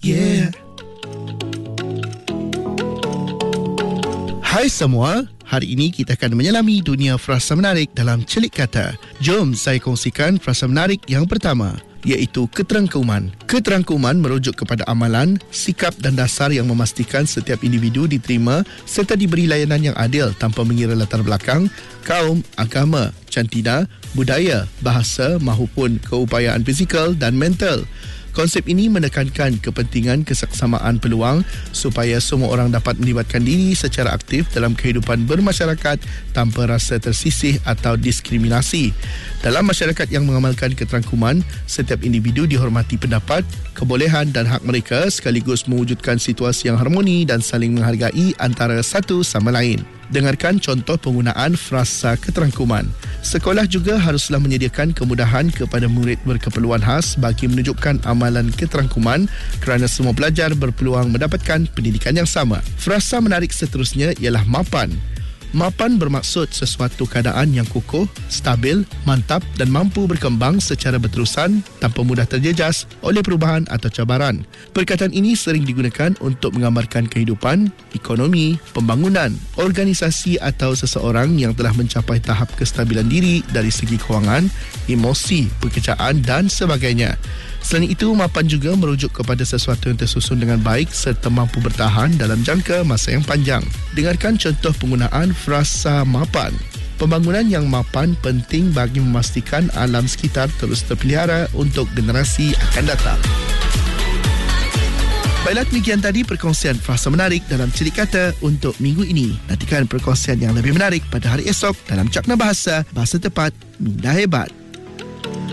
Yeah. Hai semua, hari ini kita akan menyelami dunia frasa menarik dalam celik kata. Jom saya kongsikan frasa menarik yang pertama, iaitu keterangkuman. Keterangkuman merujuk kepada amalan, sikap dan dasar yang memastikan setiap individu diterima serta diberi layanan yang adil tanpa mengira latar belakang, kaum, agama, jantina, budaya, bahasa maupun keupayaan fizikal dan mental. Konsep ini menekankan kepentingan kesaksamaan peluang supaya semua orang dapat melibatkan diri secara aktif dalam kehidupan bermasyarakat tanpa rasa tersisih atau diskriminasi. Dalam masyarakat yang mengamalkan keterangkuman, setiap individu dihormati pendapat, kebolehan dan hak mereka sekaligus mewujudkan situasi yang harmoni dan saling menghargai antara satu sama lain. Dengarkan contoh penggunaan frasa keterangkuman. Sekolah juga haruslah menyediakan kemudahan kepada murid berkeperluan khas bagi menunjukkan amalan keterangkuman kerana semua pelajar berpeluang mendapatkan pendidikan yang sama. Frasa menarik seterusnya ialah mapan. Mapan bermaksud sesuatu keadaan yang kukuh, stabil, mantap dan mampu berkembang secara berterusan tanpa mudah terjejas oleh perubahan atau cabaran. Perkataan ini sering digunakan untuk menggambarkan kehidupan, ekonomi, pembangunan, organisasi atau seseorang yang telah mencapai tahap kestabilan diri dari segi kewangan, emosi, pekerjaan dan sebagainya. Selain itu, mapan juga merujuk kepada sesuatu yang tersusun dengan baik serta mampu bertahan dalam jangka masa yang panjang. Dengarkan contoh penggunaan frasa mapan. Pembangunan yang mapan penting bagi memastikan alam sekitar terus terpelihara untuk generasi akan datang. Baiklah, demikian tadi perkongsian frasa menarik dalam celik kata untuk minggu ini. Nantikan perkongsian yang lebih menarik pada hari esok dalam Cakna Bahasa Tepat Minda Hebat.